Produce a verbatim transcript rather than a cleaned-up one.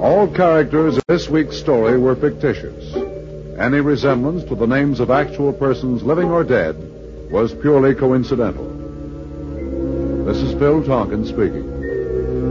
All characters in this week's story were fictitious. Any resemblance to the names of actual persons, living or dead, was purely coincidental. This is Phil Tonkin speaking.